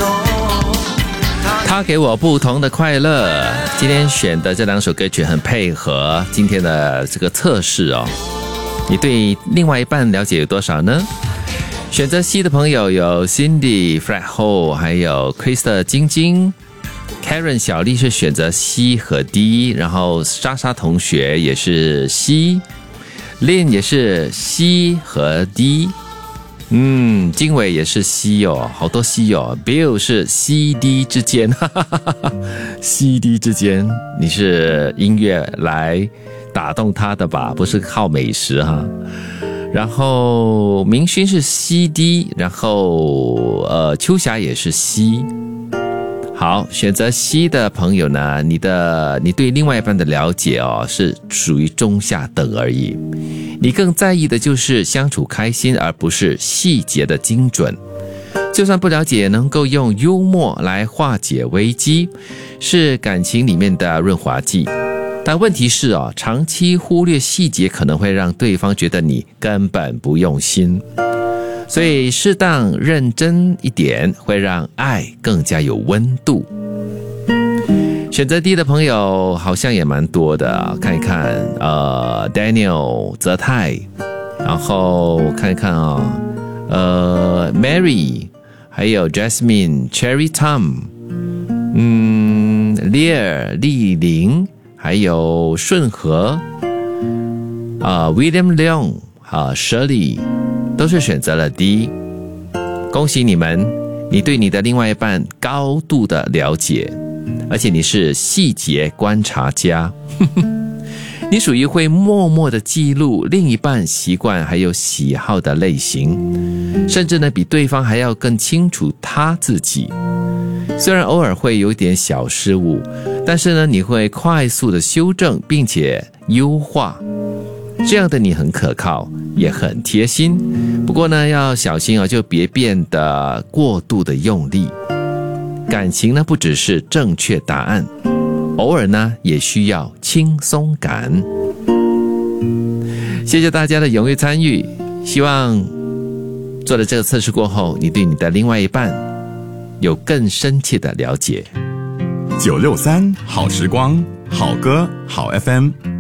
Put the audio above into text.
他给我不同的快乐。今天选的这2首歌曲很配合今天的这个测试哦。你对另外一半了解有多少呢？选择 C 的朋友有 Cindy、Fred Ho， 还有 Krista 晶晶。Karen 小丽是选择 C 和 D， 然后莎莎同学也是 C，Lin 也是 C 和 D， 经纬也是 C 哦，好多 C 哦。Bill 是 CD 之间CD 之间，你是音乐来打动他的吧，不是靠美食哈。然后明勋是 CD， 然后秋霞也是 C。好，选择 C 的朋友呢，你对另外一半的了解哦，是属于中下等而已。你更在意的就是相处开心，而不是细节的精准。就算不了解，能够用幽默来化解危机，是感情里面的润滑剂。但问题是哦，长期忽略细节可能会让对方觉得你根本不用心。所以适当认真一点，会让爱更加有温度。选择 D 的朋友好像也蛮多的，看一看Daniel 泽泰，然后看一看Mary， 还有 Jasmine、Cherry Tom，Lear 丽玲，还有顺和William Leong Shirley。都是选择了 D， 恭喜你们，你对你的另外一半高度的了解，而且你是细节观察家你属于会默默的记录另一半习惯还有喜好的类型，甚至呢比对方还要更清楚他自己。虽然偶尔会有点小失误，但是呢你会快速的修正并且优化，这样的你很可靠也很贴心。不过呢要小心哦，就别变得过度的用力。感情呢不只是正确答案，偶尔呢也需要轻松感。谢谢大家的踊跃参与，希望做了这个测试过后，你对你的另外一半有更深切的了解。 963好时光，好歌好 FM。